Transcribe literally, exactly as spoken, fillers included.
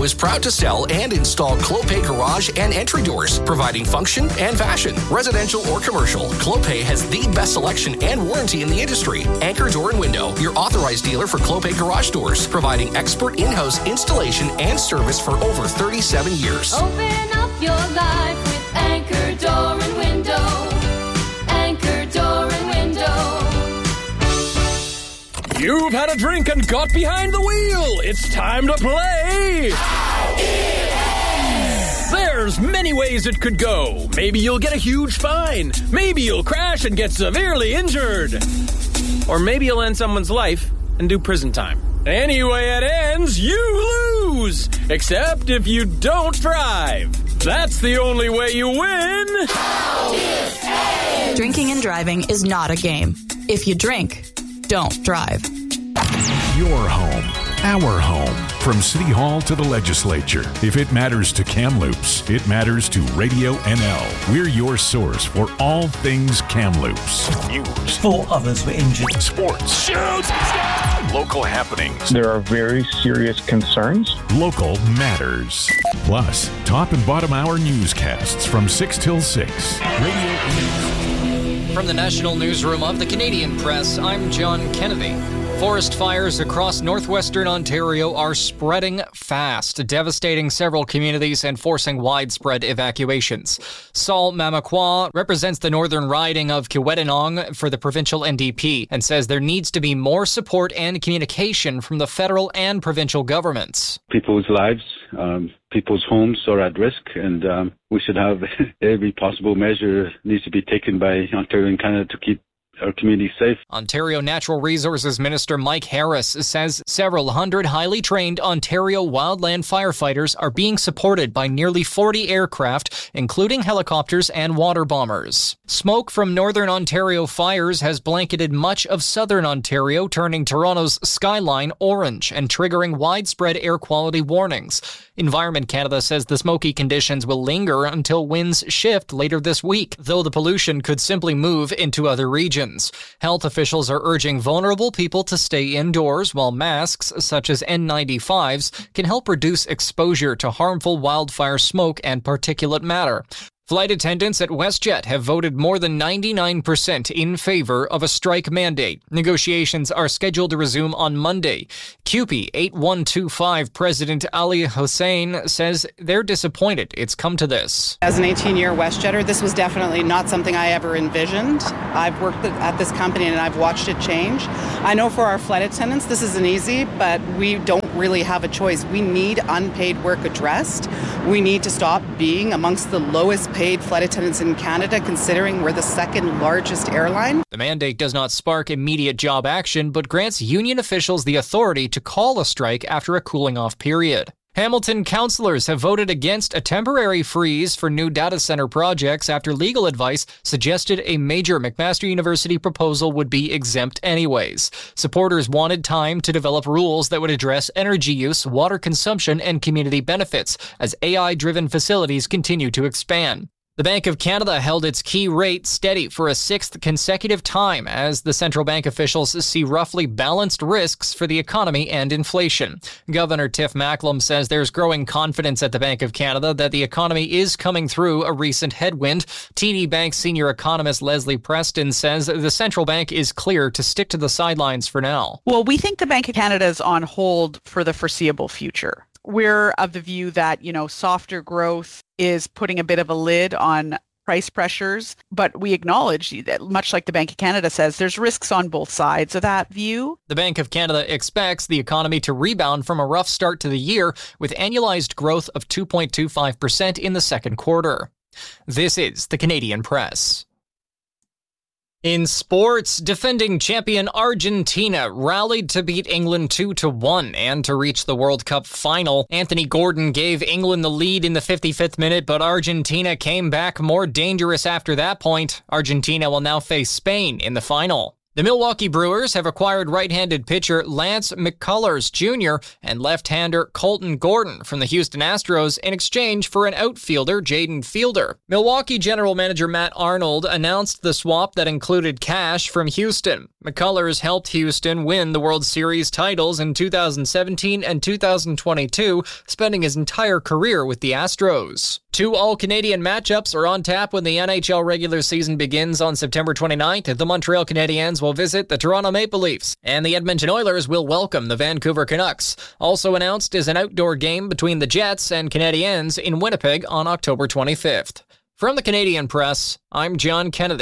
is proud to sell and install Clopay garage and entry doors, providing function and fashion. Residential or commercial, Clopay has the best selection and warranty in the industry. Anchor Door and Window, your authorized dealer for Clopay garage doors, providing expert in-house installation and service for over thirty-seven years. Open up your life with Anchor Door and Window. Anchor Door and Window. You've had a drink and got behind the wheel. It's time to play. There's many ways it could go. Maybe you'll get a huge fine. Maybe you'll crash and get severely injured. Or maybe you'll end someone's life and do prison time. Anyway it ends, you lose. Except if you don't drive. That's the only way you win. Drinking and driving is not a game. If you drink, don't drive. Your home, our home. From City Hall to the legislature. If it matters to Kamloops, it matters to Radio N L. We're your source for all things Kamloops. News. Four others were injured. Sports. Shoot! Local happenings. There are very serious concerns. Local matters. Plus, top and bottom hour newscasts from six till six. Radio N L. From the National Newsroom of the Canadian Press, I'm John Kennedy. Forest fires across northwestern Ontario are spreading fast, devastating several communities and forcing widespread evacuations. Saul Mamakwa represents the northern riding of Kiwetanong for the provincial N D P and says there needs to be more support and communication from the federal and provincial governments. People's lives, um, people's homes are at risk, and um, we should have every possible measure needs to be taken by Ontario and Canada to keep our community safe. Ontario Natural Resources Minister Mike Harris says several hundred highly trained Ontario wildland firefighters are being supported by nearly forty aircraft, including helicopters and water bombers. Smoke from northern Ontario fires has blanketed much of southern Ontario, turning Toronto's skyline orange and triggering widespread air quality warnings. Environment Canada says the smoky conditions will linger until winds shift later this week, though the pollution could simply move into other regions. Health officials are urging vulnerable people to stay indoors, while masks, such as N ninety-fives, can help reduce exposure to harmful wildfire smoke and particulate matter. Flight attendants at WestJet have voted more than ninety-nine percent in favor of a strike mandate. Negotiations are scheduled to resume on Monday. C U P E eighty-one twenty-five President Ali Hussein says they're disappointed it's come to this. As an eighteen-year WestJetter, this was definitely not something I ever envisioned. I've worked at this company and I've watched it change. I know for our flight attendants this isn't easy, but we don't really have a choice. We need unpaid work addressed. We need to stop being amongst the lowest paid flight attendants in Canada, considering we're the second largest airline. The mandate does not spark immediate job action, but grants union officials the authority to call a strike after a cooling-off period. Hamilton councillors have voted against a temporary freeze for new data center projects after legal advice suggested a major McMaster University proposal would be exempt anyways. Supporters wanted time to develop rules that would address energy use, water consumption, and community benefits as A I-driven facilities continue to expand. The Bank of Canada held its key rate steady for a sixth consecutive time as the central bank officials see roughly balanced risks for the economy and inflation. Governor Tiff Macklem says there's growing confidence at the Bank of Canada that the economy is coming through a recent headwind. T D Bank senior economist Leslie Preston says the central bank is clear to stick to the sidelines for now. Well, we think the Bank of Canada is on hold for the foreseeable future. We're of the view that, you know, softer growth is putting a bit of a lid on price pressures, but we acknowledge that, much like the Bank of Canada says, there's risks on both sides of that view. The Bank of Canada expects the economy to rebound from a rough start to the year with annualized growth of two point two five percent in the second quarter. This is the Canadian Press. In sports, defending champion Argentina rallied to beat England two to one and to reach the World Cup final. Anthony Gordon gave England the lead in the fifty-fifth minute, but Argentina came back more dangerous after that point. Argentina will now face Spain in the final. The Milwaukee Brewers have acquired right-handed pitcher Lance McCullers Junior and left-hander Colton Gordon from the Houston Astros in exchange for an outfielder, Jaden Fielder. Milwaukee General Manager Matt Arnold announced the swap that included cash from Houston. McCullers helped Houston win the World Series titles in two thousand seventeen and two thousand twenty-two, spending his entire career with the Astros. Two All-Canadian matchups are on tap when the N H L regular season begins on September twenty-ninth. The Montreal Canadiens will visit the Toronto Maple Leafs, and the Edmonton Oilers will welcome the Vancouver Canucks. Also announced is an outdoor game between the Jets and Canadiens in Winnipeg on October twenty-fifth. From the Canadian Press, I'm John Kennedy.